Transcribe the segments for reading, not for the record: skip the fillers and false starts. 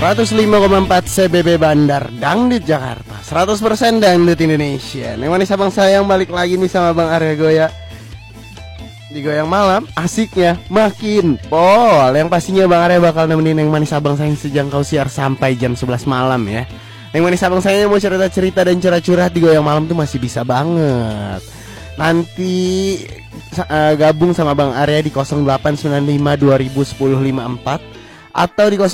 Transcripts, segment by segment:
105,4 CBB Bandar Dangdut Jakarta, 100% Dangdut Indonesia. Yang manis abang sayang balik lagi nih sama Bang Arya Goya. Di Goyang Malam, asiknya makin pol. Yang pastinya Bang Arya bakal nemenin yang manis abang sayang sejangkau siar sampai jam 11 malam ya. Yang manis abang sayang mau cerita-cerita dan curhat-curhat di Goyang Malam tuh masih bisa banget. Nanti gabung sama Bang Arya di 0895 2010 54 atau di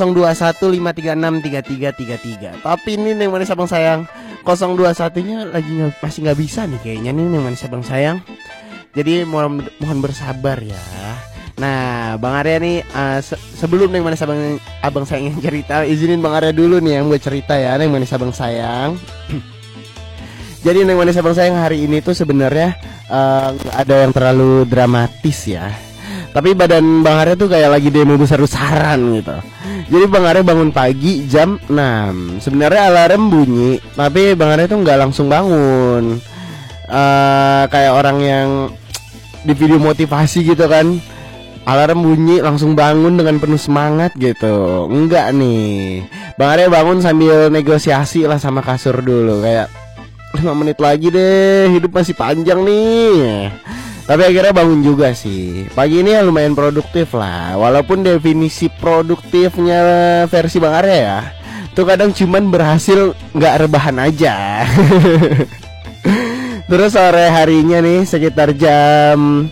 0215363333. Tapi ini yang manis abang sayang 021-nya masih nggak bisa nih kayaknya nih yang manis abang sayang. Jadi mohon bersabar ya. Nah Bang Arya nih sebelum yang manis abang sayang yang cerita, izinin Bang Arya dulu nih yang gue cerita ya yang manis abang sayang. Jadi yang manis abang sayang hari ini tuh sebenarnya nggak ada yang terlalu dramatis ya. Tapi badan Bang Arya tuh kayak lagi demo besar-besaran gitu. Jadi Bang Arya bangun pagi jam 6. Sebenarnya alarm bunyi, tapi Bang Arya tuh nggak langsung bangun. Kayak orang yang di video motivasi gitu kan. Alarm bunyi langsung bangun dengan penuh semangat gitu. Enggak nih. Bang Arya bangun sambil negosiasi lah sama kasur dulu. Kayak 5 menit lagi deh, hidup masih panjang nih. Tapi akhirnya bangun juga sih. Pagi ini ya lumayan produktif lah. Walaupun definisi produktifnya versi Bang Arya ya tuh kadang cuman berhasil gak rebahan aja. Terus sore harinya nih sekitar jam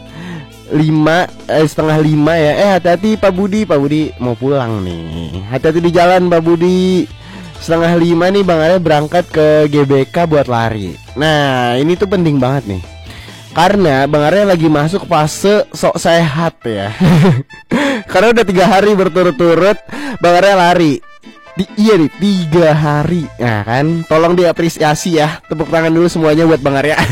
4:30 ya. Hati-hati Pak Budi mau pulang nih. Hati-hati di jalan Pak Budi. 4:30 nih Bang Arya berangkat ke GBK buat lari. Nah ini tuh penting banget nih, karena Bang Arya lagi masuk fase sok sehat ya. Karena udah 3 hari berturut-turut Bang Arya lari. Iya nih 3 hari. Nah kan tolong diapresiasi ya. Tepuk tangan dulu semuanya buat Bang Arya.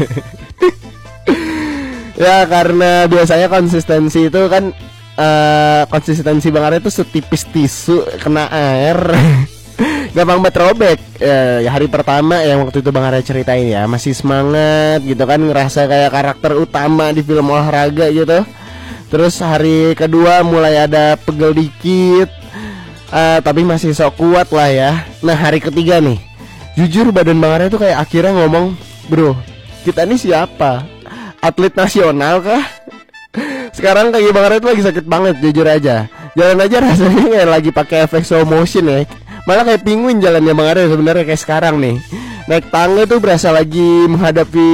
Ya karena biasanya konsistensi itu kan konsistensi Bang Arya itu setipis tisu kena air. Gampang banget robek. Ya hari pertama yang waktu itu Bang Arya ceritain ya, masih semangat gitu kan, ngerasa kayak karakter utama di film olahraga gitu. Terus hari kedua mulai ada pegel dikit, tapi masih sok kuat lah ya. Nah hari ketiga nih, jujur badan Bang Arya tuh kayak akhirnya ngomong, bro kita ini siapa? Atlet nasional kah? Sekarang kaki Bang Arya tuh lagi sakit banget jujur aja. Jalan aja rasanya kayak lagi pakai efek slow motion ya. Malah kayak penguin jalannya Bang Arya sebenarnya kayak sekarang nih. Naik tangga tuh berasa lagi menghadapi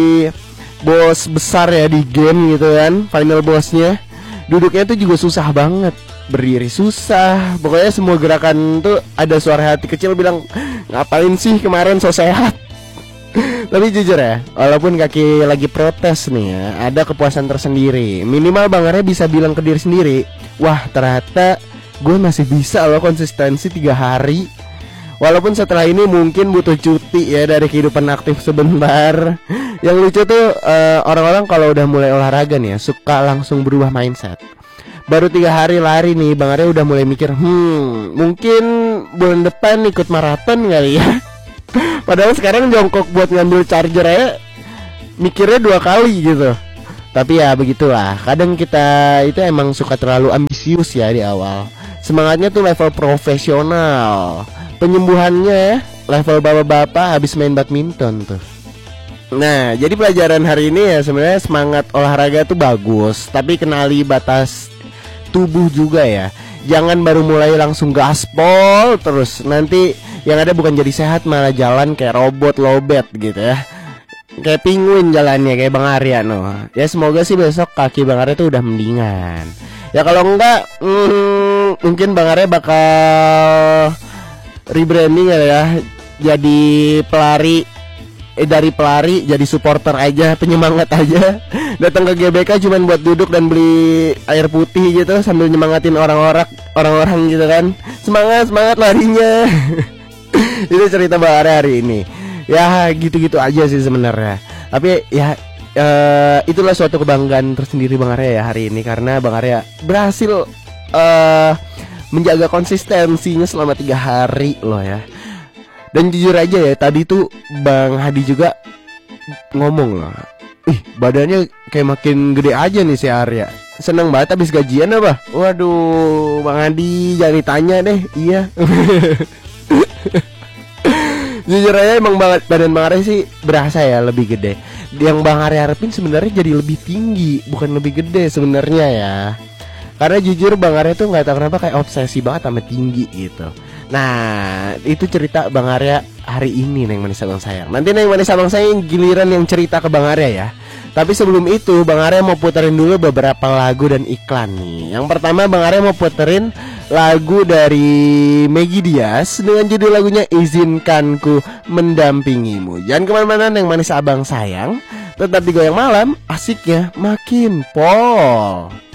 bos besar ya di game gitu kan, final bossnya. Duduknya tuh juga susah banget, berdiri susah. Pokoknya semua gerakan tuh ada suara hati kecil bilang, ngapain sih kemarin so sehat. Tapi jujur ya, walaupun kaki lagi protes nih ya, ada kepuasan tersendiri. Minimal Bang Arya bisa bilang ke diri sendiri, wah ternyata gue masih bisa loh konsistensi 3 hari. Walaupun setelah ini mungkin butuh cuti ya dari kehidupan aktif sebentar. Yang lucu tuh orang-orang kalau udah mulai olahraga nih ya, suka langsung berubah mindset. Baru 3 hari lari nih Bang Arya udah mulai mikir, mungkin bulan depan ikut maraton kali ya. Padahal sekarang jongkok buat ngambil charger aja mikirnya 2 kali gitu. Tapi ya begitulah, kadang kita itu emang suka terlalu ambisius ya di awal. Semangatnya tuh level profesional, penyembuhannya level bapak-bapak habis main badminton tuh. Nah jadi pelajaran hari ini ya sebenarnya semangat olahraga tuh bagus, tapi kenali batas tubuh juga ya. Jangan baru mulai langsung gaspol terus, nanti yang ada bukan jadi sehat malah jalan kayak robot lobet gitu ya. Kayak penguin jalannya kayak Bang Arya no. Ya semoga sih besok kaki Bang Arya tuh udah mendingan. Ya kalau enggak mungkin Bang Arya bakal rebranding ya, jadi pelari dari pelari jadi supporter aja, penyemangat aja. Datang ke GBK cuman buat duduk dan beli air putih gitu sambil nyemangatin orang-orang gitu kan. Semangat larinya. Itu cerita Bang Arya hari ini. Ya gitu-gitu aja sih sebenarnya. Tapi ya itulah suatu kebanggaan tersendiri Bang Arya ya hari ini, karena Bang Arya berhasil menjaga konsistensinya selama 3 hari loh ya. Dan jujur aja ya, tadi tuh Bang Hadi juga ngomong loh, Ih, badannya kayak makin gede aja nih si Arya. Seneng banget habis gajian apa? Waduh, Bang Adi jangan ditanya deh. Iya. Jujur aja emang banget badan Bang Arya sih berasa ya lebih gede. Yang Bang Arya harapin sebenarnya jadi lebih tinggi, bukan lebih gede sebenarnya ya. Karena jujur Bang Arya tuh nggak tahu kenapa kayak obsesi banget sama tinggi gitu. Nah, itu cerita Bang Arya hari ini Neng Manis Abang Sayang. Nanti Neng Manis Abang Sayang giliran yang cerita ke Bang Arya ya. Tapi sebelum itu Bang Arya mau puterin dulu beberapa lagu dan iklan nih. Yang pertama Bang Arya mau puterin lagu dari Maggie Diaz dengan judul lagunya Izinkanku Mendampingimu. Jangan kemana-mana Neng Manis Abang Sayang, tetap di Goyang Malam, asiknya makin pol.